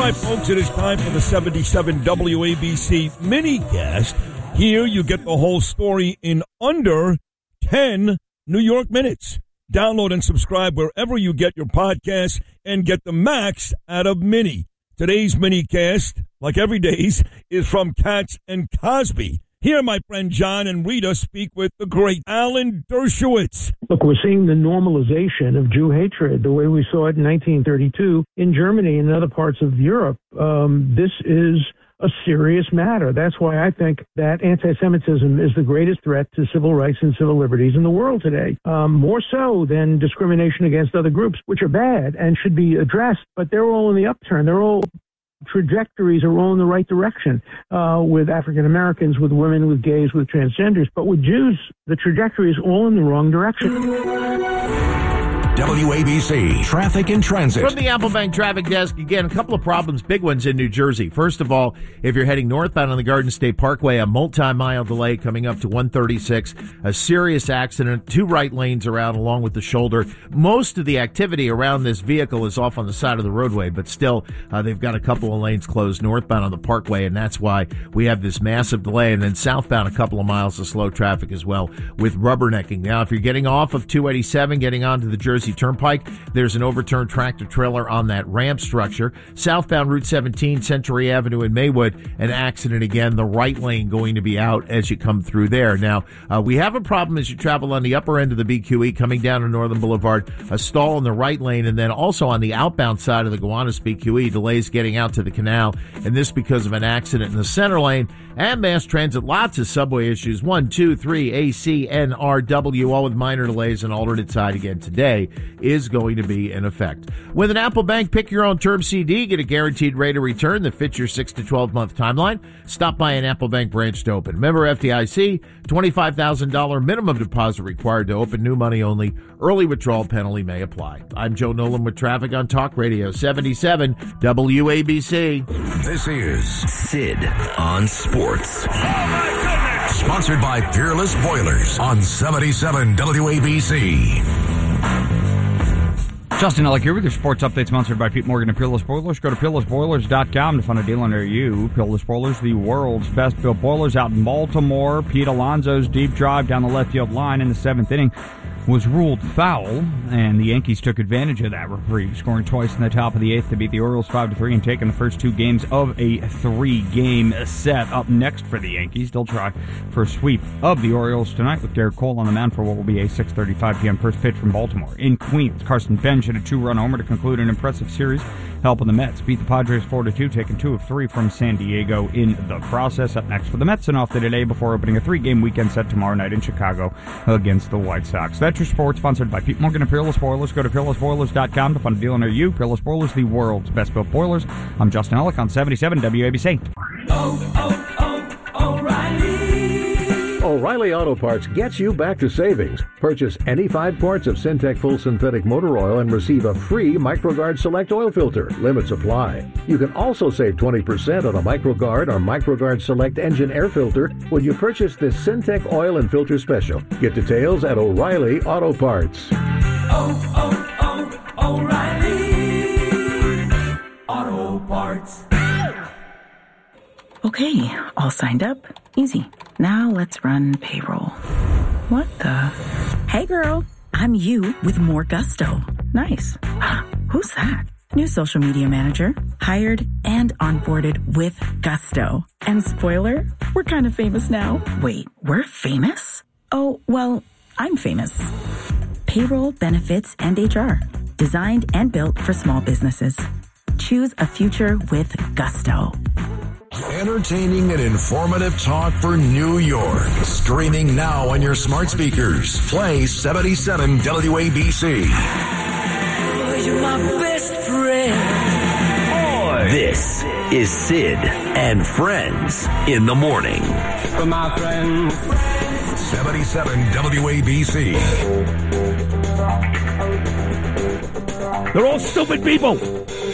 right, folks, it is time for the 77 WABC minicast. Here you get the whole story in under 10 New York minutes. Download and subscribe wherever you get your podcasts and get the max out of Mini. Today's minicast, like every day's, is from Katz and Cosby. Here, my friend John and Rita speak with the great Alan Dershowitz. Look, we're seeing the normalization of Jew hatred the way we saw it in 1932 in Germany and other parts of Europe. This is a serious matter. That's why I think that anti-Semitism is the greatest threat to civil rights and civil liberties in the world today, more so than discrimination against other groups, which are bad and should be addressed, but they're all in the upturn. They're all trajectories are all in the right direction, with African Americans, with women, with gays, with transgenders. But with Jews, the trajectory is all in the wrong direction. WABC Traffic and Transit. From the Applebank Traffic Desk, again, a couple of problems, big ones in New Jersey. First of all, if you're heading northbound on the Garden State Parkway, a multi-mile delay coming up to 136, a serious accident, 2 right lanes around along with the shoulder. Most of the activity around this vehicle is off on the side of the roadway, but still, they've got a couple of lanes closed northbound on the Parkway, and that's why we have this massive delay. And then southbound, a couple of miles of slow traffic as well with rubbernecking. Now, if you're getting off of 287, getting onto the Jersey Turnpike, there's an overturned tractor trailer on that ramp structure. Southbound Route 17, Century Avenue in Maywood, an accident again, the right lane going to be out as you come through there. Now, we have a problem as you travel on the upper end of the BQE coming down to Northern Boulevard, a stall in the right lane, and then also on the outbound side of the Gowanus BQE, delays getting out to the canal, and this because of an accident in the center lane. And mass transit, lots of subway issues, 1, 2, 3, ACNRW, all with minor delays, and alternate side again today is going to be in effect. With an Apple Bank Pick Your Own Term CD, get a guaranteed rate of return that fits your 6 to 12 month timeline. Stop by an Apple Bank branch to open. Member FDIC, $25,000 minimum deposit required to open, new money only. Early withdrawal penalty may apply. I'm Joe Nolan with traffic on Talk Radio 77 WABC. This is Sid on Sports. Oh my goodness! Sponsored by Peerless Boilers on 77 WABC. Justin Ellick here with your sports update, sponsored by Pete Morgan and Peerless Boilers. Go to peerlessboilers.com to find a dealer near you. Peerless Boilers, the world's best built boilers out in Baltimore. Pete Alonso's deep drive down the left field line in the 7th inning was ruled foul, and the Yankees took advantage of that reprieve, scoring twice in the top of the 8th to beat the Orioles 5-3 and taking the first 2 games of a 3-game set. Up next for the Yankees, they'll try for a sweep of the Orioles tonight with Garrett Cole on the mound for what will be a 6:35 p.m. first pitch from Baltimore. In Queens, Carson Bench hit a 2-run homer to conclude an impressive series, helping the Mets beat the Padres 4-2, taking 2 of 3 from San Diego in the process. Up next for the Mets, and off the today before opening a 3-game weekend set tomorrow night in Chicago against the White Sox. That's your sports, sponsored by Pete Morgan and Peerless Boilers. Go to peerlessboilers.com to find a dealer near you. Peerless Boilers, the world's best built boilers. I'm Justin Ellick on 77 WABC. O'Reilly Auto Parts gets you back to savings. Purchase any 5 quarts of Syntec Full Synthetic Motor Oil and receive a free MicroGuard Select Oil Filter. Limits apply. You can also save 20% on a MicroGuard or MicroGuard Select Engine Air Filter when you purchase this Syntec Oil and Filter Special. Get details at O'Reilly Auto Parts. O'Reilly Auto Parts. Okay, all signed up. Easy. Now let's run payroll. What the? Hey girl, I'm you with more gusto. Nice. Who's that? New social media manager. Hired and onboarded with gusto. And spoiler, we're kind of famous now. Wait, we're famous? Oh, well, I'm famous. Payroll, benefits, and HR. Designed and built for small businesses. Choose a future with gusto. Entertaining and informative talk for New York. Streaming now on your smart speakers. Play 77 WABC. Oh, you're my best friend. This is Sid and Friends in the Morning. For my friends. 77 WABC. They're all stupid people.